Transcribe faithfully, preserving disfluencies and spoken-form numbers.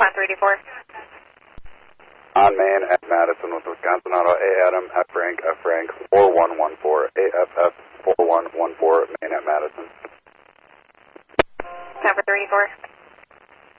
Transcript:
Alpine three D four. On main at Madison with Wisconsin Auto, A Adam, F Frank, F Frank, four one one four, A F F